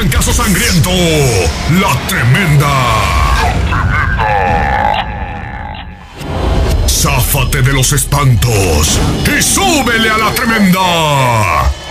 trancazo sangriento. La Tremenda. Záfate de los espantos y súbele a La Tremenda.